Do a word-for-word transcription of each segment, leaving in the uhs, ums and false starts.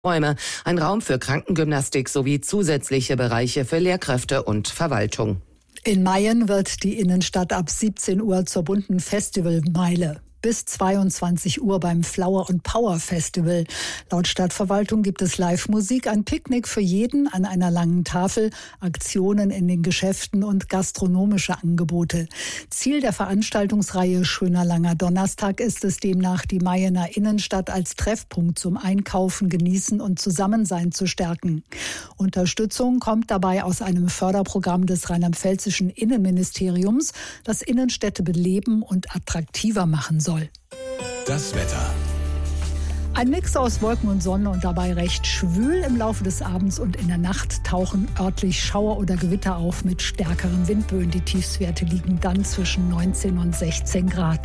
Räume, ein Raum für Krankengymnastik sowie zusätzliche Bereiche für Lehrkräfte und Verwaltung. In Mayen wird die Innenstadt ab siebzehn Uhr zur bunten Festivalmeile. Bis zweiundzwanzig Uhr beim Flower und Power Festival. Laut Stadtverwaltung gibt es Live-Musik, ein Picknick für jeden an einer langen Tafel, Aktionen in den Geschäften und gastronomische Angebote. Ziel der Veranstaltungsreihe Schöner langer Donnerstag ist es demnach, die Mayener Innenstadt als Treffpunkt zum Einkaufen, Genießen und Zusammensein zu stärken. Unterstützung kommt dabei aus einem Förderprogramm des rheinland-pfälzischen Innenministeriums, das Innenstädte beleben und attraktiver machen soll. Das Wetter. Ein Mix aus Wolken und Sonne und dabei recht schwül. Im Laufe des Abends und in der Nacht tauchen örtlich Schauer oder Gewitter auf mit stärkeren Windböen. Die Tiefstwerte liegen dann zwischen neunzehn und sechzehn Grad.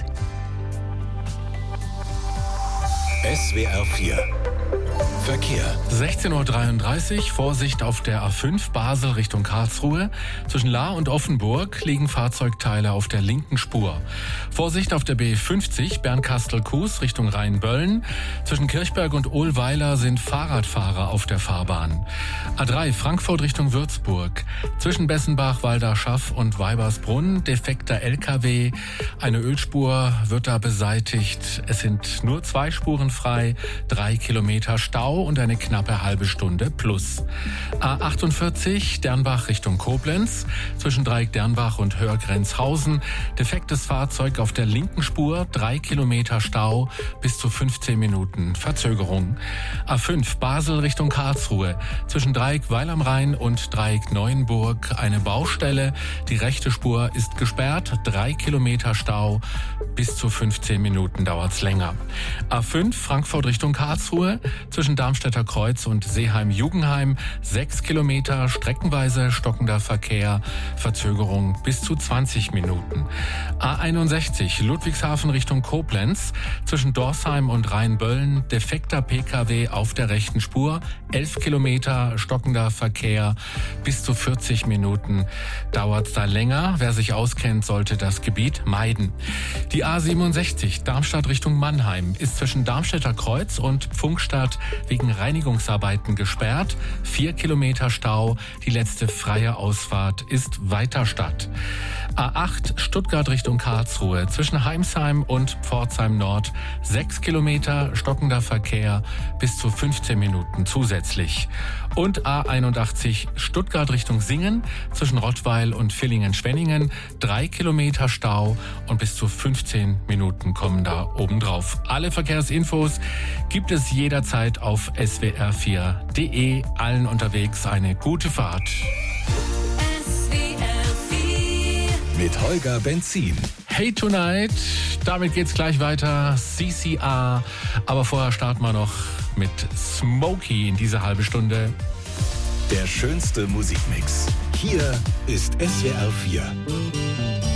S W R vier Verkehr. sechzehn Uhr dreiunddreißig, Vorsicht auf der A fünf Basel Richtung Karlsruhe. Zwischen Lahr und Offenburg liegen Fahrzeugteile auf der linken Spur. Vorsicht auf der B fünfzig Bernkastel-Kues Richtung Rheinböllen. Zwischen Kirchberg und Ohlweiler sind Fahrradfahrer auf der Fahrbahn. A drei Frankfurt Richtung Würzburg. Zwischen Bessenbach, Walderschaff und Weibersbrunn defekter L K W. Eine Ölspur wird da beseitigt. Es sind nur zwei Spuren frei, drei Kilometer Stau und eine knappe halbe Stunde plus. A achtundvierzig Dernbach Richtung Koblenz. Zwischen Dreieck Dernbach und Hörgrenzhausen. Defektes Fahrzeug auf der linken Spur, drei Kilometer Stau, bis zu fünfzehn Minuten Verzögerung. A fünf Basel Richtung Karlsruhe. Zwischen Dreieck Weil am Rhein und Dreieck Neuenburg eine Baustelle. Die rechte Spur ist gesperrt, drei Kilometer Stau, bis zu fünfzehn Minuten dauert's länger. A fünf Frankfurt Richtung Karlsruhe. Zwischen Darmstädter Kreuz und Seeheim-Jugenheim sechs Kilometer, streckenweise stockender Verkehr, Verzögerung bis zu zwanzig Minuten. A einundsechzig Ludwigshafen Richtung Koblenz. Zwischen Dorsheim und Rheinböllen defekter P K W auf der rechten Spur, elf Kilometer, stockender Verkehr, bis zu vierzig Minuten dauert's da länger. Wer sich auskennt, sollte das Gebiet meiden. Die A siebenundsechzig Darmstadt Richtung Mannheim ist zwischen Darmstädter Kreuz und Pfungstadt wegen Reinigungsarbeiten gesperrt. Vier Kilometer Stau. Die letzte freie Ausfahrt ist Weiterstadt. A acht Stuttgart Richtung Karlsruhe. Zwischen Heimsheim und Pforzheim Nord. Sechs Kilometer stockender Verkehr. Bis zu fünfzehn Minuten zusätzlich. Und A einundachtzig Stuttgart Richtung Singen. Zwischen Rottweil und Villingen-Schwenningen. Drei Kilometer Stau und bis zu fünfzehn Minuten kommen da obendrauf. Alle Verkehrsinfos gibt es jederzeit auf S W R vier Punkt de. Allen unterwegs eine gute Fahrt. S W R vier mit Holger Benzin. Hey Tonight, damit geht's gleich weiter. C C R. Aber vorher starten wir noch mit Smokey in diese halbe Stunde. Der schönste Musikmix. Hier ist S W R vier.